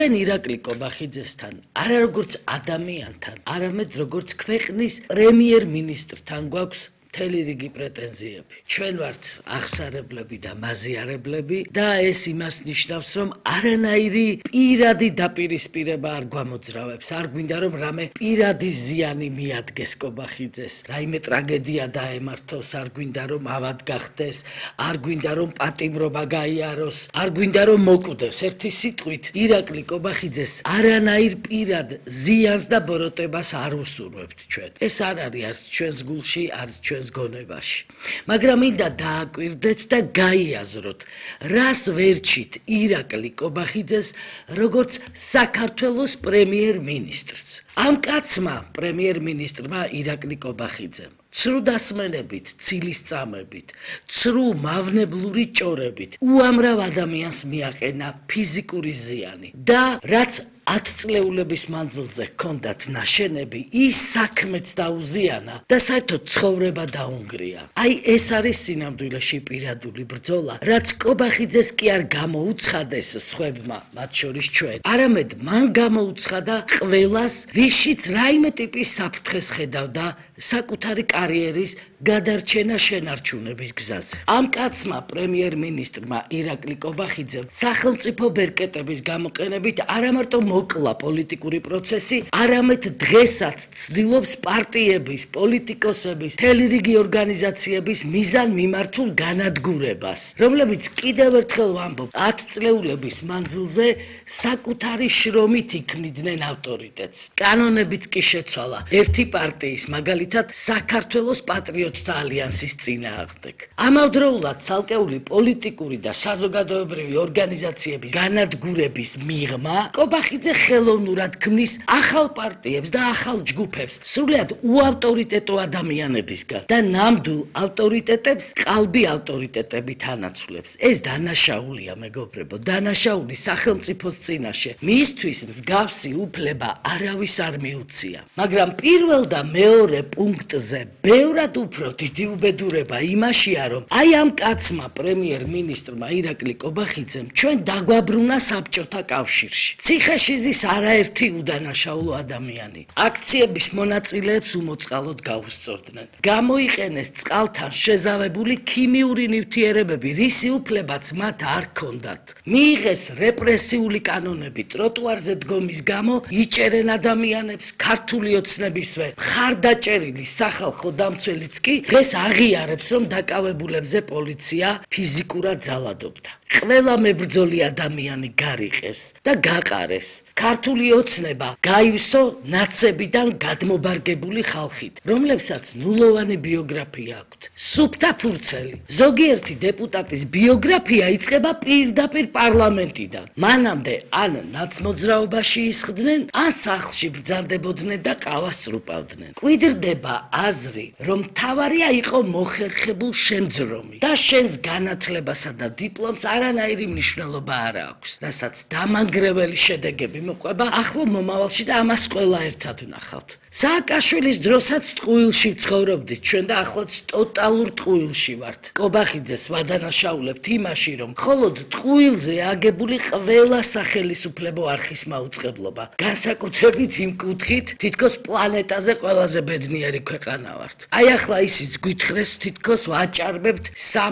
ირაკლი კობახიძესთან არა როგორც ადამიანთან, არამედ როგორც ქვეყნის პრემიერ-მინისტრთან გვაქვს მთელი რიგი პრეტენზიები. ჩვენ ვართ აღსარებლები და მაზიარებლები და ეს იმას ნიშნავს, რომ არანაირი პირადი დაპირისპირება არ გვამოძრავებს. არ გვინდა რომ რამე პირადი ზიანი მიადგეს კობახიძეს, რაიმე ტრაგედია დაემართოს, არ გვინდა რომ ავად გახდეს, არ გვინდა რომ პატიმრობა გაიაროს, არ გვინდა რომ მოკვდეს. ერთი სიტყვით, ირაკლი კობახიძეს არანაირ პირად ზიანს და ბოროტებას არ უსურვებთ ჩვენ. ეს არ არის არც ჩვენს გულში, არც ჩვენს გონებაში. მაგრამ მინდა დააკვირდეთ და გაიაზროთ, რას ვერჩით ირაკლი კობახიძეს როგორც საქართველოს პრემიერ-მინისტრს. ამ კაცმა, პრემიერ-მინისტრმა ირაკლი კობახიძემ ცრუ დასმენებით, ცილისწამებით, ცრუ მავნებლური ჭორებით უამრავ ადამიანს მიაყენა ფიზიკური ზიანი და რაც 10 წლეულების მანძილზე ჰქონდათ ნაშენები, ის საქმეც დაუზიანა და საერთოდ ცხოვრება დაუნგრია. აი ეს არის სინამდვილეში პირადული ბრძოლა, რაც კობახიძეს კი არ გამოუცხადეს სხვებმა, მათ შორის ჩვენ. არამედ მან გამოუცხადა ყველას, ვიშიც რაიმე ტიპის საფრთხეს ხედავდა საკუთარი კარიერის გადარჩენა შენარჩუნების გზაზე. ამ კაცმა, პრემიერ-მინისტრმა ირაკლი კობახიძემ სახელმწიფო ბერკეტების გამოყენებით არამარტო მოკლა პოლიტიკური პროცესი, არამედ დღესაც ცდილობს პარტიების, პოლიტიკოსების, მთელი რიგი ორგანიზაციების მიზანმიმართულ განადგურებას, რომლებიც კიდევ ერთხელ ვამბობ, 10 წლეულების მანძილზე საკუთარი შრომით იქმნიდნენ ავტორიტეტს. კანონებიც კი შეცვალა ერთი პარტიის, მაგალითად საქართველოს პატრიოტთა ალიანსის წინააღმდეგ. ამავდროულად ცალკეული პოლიტიკური და საზოგადოებრივი ორგანიზაციების განადგურების მიღმა კობახიძე ხელოვნურად ქმნის ახალ პარტიებს და ახალ ჯგუფებს სრულიად უავტორიტეტო ადამიანებისგან და ნამდვილ ავტორიტეტებს ყალბი ავტორიტეტებით ანაცვლებს. ეს დანაშაულია, მეგობრებო, დანაშაული სახელმწიფოს წინაშე. მისთვის მსგავსი უფლება არავის არ მიუცია. მაგრამ პირველ და მეორე პუნქტზე ბევრად უფრო დიდი უბედურება იმაშია, რომ აი ამ კაცმა, პრემიერ-მინისტრმა ირაკლი კობახიძემ ჩვენ დაგვაბრუნა საბჭოთა კავშირში. ციხეში ზის არაერთი უდანაშაულო ადამიანი. აქციების მონაწილეებს უმოწყალოდ გაუსწორდნენ. გამოიყენეს წყალთან შეზავებული ქიმიური ნივთიერებები, რისი უფლებაც მათ არ ჰქონდათ. მიიღეს რეპრესიული კანონები ტროტუარზე დგომის გამო, იჭერენ ადამიანებს, ქართული ოცნებისვე მხარდაჭერილი სახალხო დამცველიც კი დღეს აღიარებს, რომ დაკავებულებზე პოლიცია ფიზიკურად ძალადობდა. ყველა მებრძოლი ადამიანი გარიყეს და გაყარეს. ქართული ოცნება გაივსო ნაცებიდან გადმობარგებული ხალხით, რომლებსაც ნულოვანი ბიოგრაფია აქვთ. სუფთა ფურცელი. ზოგიერთი დეპუტატის ბიოგრაფია იწყება პირდაპირ პარლამენტიდან. მანამდე ან ნაცმოძრაობაში ისხდნენ, ან სახლში ბრძანდებოდნენ და ყავას წრუპავდნენ. კვიდრდება აზრი, რომ მთავარია იყო მოხერხებულ შემძრომი და შენს განათლებასა და დიპლომს არანაირი მნიშვნელობა არ აქვს, რასაც დამანგრეველი შედეგები მოყვება ახლო მომავალში და ამას ყველა ერთად ვნახავთ. სააკაშვილის დროსაც ტყუილში ცხოვრობდით ჩვენ და ახლაც ტოტალურ ტყუილში ვართ. კობახიძეს ვადანაშაულებთ იმაში, რომ მხოლოდ ტყუილზე აგებული ყველა სახელისუფლებო არხის მაუწყებლობა. განსაკუთრებით იმ კუთხით, თითქოს პლანეტაზე ყველაზე ბედნიერი ქვეყანა ვართ. აი ახლა ისიც გვითხრეს, თითქოს ვაჭარბებთ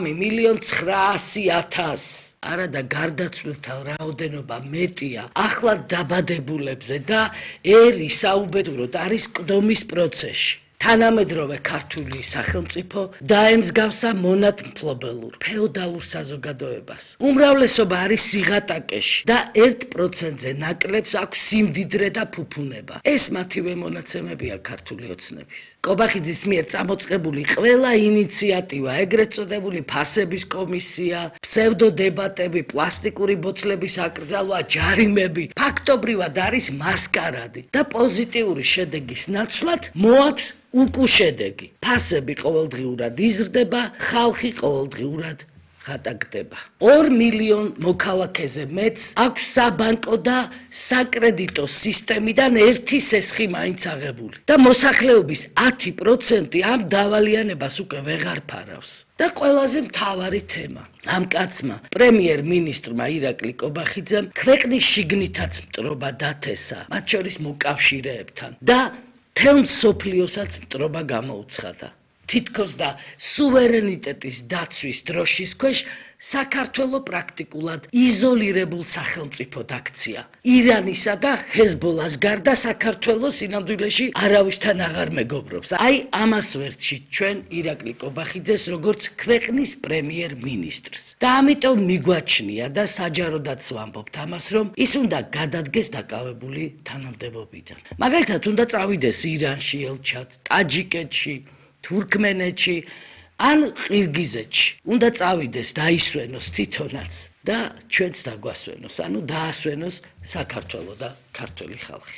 3.900.000. არა და გარდაცვლილთა რაოდენობა მეტია ახლად დაბადებულებზე და ერი საუბედუროდ არის ყდომის პროცესში. თანამედროვე ქართული სახელმწიფო დაემსგავსა მონათმფლობელურ ფეოდალურ საზოგადოებას. უმრავლესობა არის სიღატაკეში და 1%-ზე ნაკლებს აქვს სიმდიდრე და ფუფუნება. ეს მათივე მონაცემებია ქართული ოცნების. კობახიძის მიერ წამოწყებული ყველა ინიციატივა, ეგრეთ წოდებული ფასების კომისია, ფსევდოდებატები, პლასტიკური ბოთლების აკრძალვა, ჯარიმები, ფაქტობრივად არის მასკარადი და პოზიტიური შედეგის ნაცვლად მოაქვს უკუშედეგი. ფასები ყოველდღიურად იზრდება, ხალხი ყოველდღიურად ხატაგდება. 2 მილიონ მოქალაქეზე მეც აქვს საბანკო და საკრედიტო სისტემიდან ერთი სესხი მაინც აღებული. და მოსახლეობის 10% ამ დავალიანებას უკვე ვეღარ ფარავს. და ყველაზე მთავარი თემა. ამ კაცმა, პრემიერ-მინისტრმა ირაკლი კობახიძემ ქვეყნის შიგნითაც მტრობა დათესა, მათ შორის მოკავშირეებთან და თელ მსოფლიოსაც მტრობა გამოუცხადა. თითქოს და სუვერენიტეტის დაცვის დროშის ქვეშ საქართველო პრაქტიკულად იზოლირებულ სახელმწიფოდ აქცია. ირანისა და ჰეზბოლას გარდა საქართველო სინამდვილეში არავისთან აღარ მეგობრობს. აი ამას ვერტში ჩვენ ირაკლი კობახიძეს როგორც ქვეყნის პრემიერ-მინისტრს. და ამიტომ მიგვაჩნია და საჯაროდაც ვამბობთ ამას, რომ ის უნდა გადადგეს დაკავებული თანამდებობიდან. მაგალითად უნდა წავიდეს ირანში ელჩად, ტაჯიკეთში, თურქმენეთში ან ყირგიზეთში. უნდა წავიდეს დაისვენოს თვითონაც და ჩვენც დაგვასვენოს, ანუ დაასვენოს საქართველო და ქართველი ხალხი.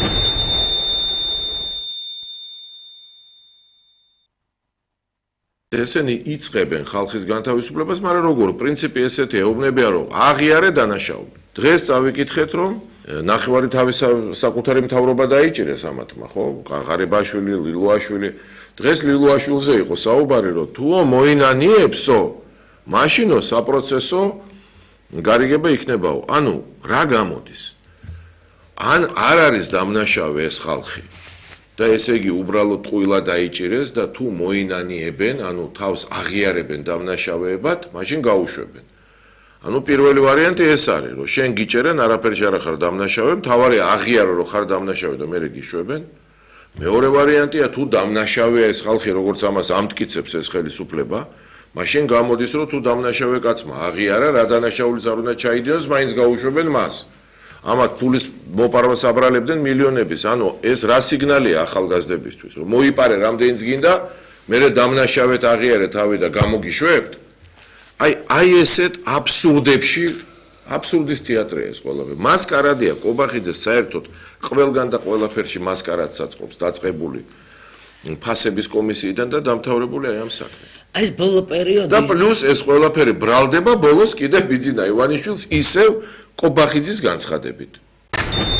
ესენი იწყებენ ხალხის განთავისუფლებას, მაგრამ როგორ პრინციპი ესეთია, ეუბნებიან რომ აღიარე დანაშაული. დღეს წავიკითხეთ რომ ნახევარი თავის საკუთარი მთავრობა დაიჭირეს ამათმა, ხო? ღარიბაშვილი, ლილუაშვილი. დღეს ლილუაშვილზე იყო საუბარი, რომ თუო მოინანიებსო, მაშინო საპროცესო გარიგება იქნებაო. ანუ რა გამოდის? ან არ არის დამნაშავე ეს ხალხი და ესე იგი უბრალოდ ყვილა დაიჭირეს და თუ მოინანიებენ, ანუ თავს აღიარებენ დამნაშავეებად, მაშინ გაუშვებენ. ანუ პირველი ვარიანტი ეს არის, რომ შენ გიჭერენ, არაფერი არ ხარ დამნაშავე, მთავარი აღიარო რომ ხარ დამნაშავე და მერე გიშვებენ. მეორე ვარიანტია თუ დამნაშავეა ეს ხალხი, როგორც ამას ამტკიცებს ეს ხელისუფლება, მაშინ გამოდის რომ თუ დამნაშავე კაცმა აღიარა, რა დანაშაულიც არ უნდა ჩაიდიოს, მაინც გაუშვებენ მას. ამათ ფულის მოპარვას აბრალებდნენ მილიონების. ანუ ეს რა სიგნალია ახალგაზრდებისთვის, რომ მოიპარე რამდენიც გინდა, მერე დამნაშავეთ აღიარე თავი და გამოგიშვებთ. აი ესეთ აბსურდებში, აბსურდის თეატრია ეს ყველაფერი. მასკარადია კობახიძეს საერთოდ ყველგან და ყველაფერში მასკარადს აწყობს დაწყებული ფასების კომისიიდან და დამთავრებული აი ამ საქმით. ეს ბოლო პერიოდი და პლუს ეს ყველაფერი ბრალდება ბოლოს კიდე ბიძინა ივანიშვილს ისევ კობახიძის განცხადებით.